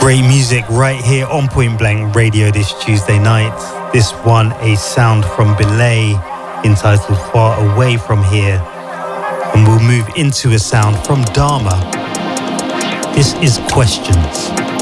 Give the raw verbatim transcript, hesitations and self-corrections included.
Great music right here on Point Blank Radio this Tuesday night. This one, a sound from Belay entitled Far Away From Here. And we'll move into a sound from Dharma. This is Questions.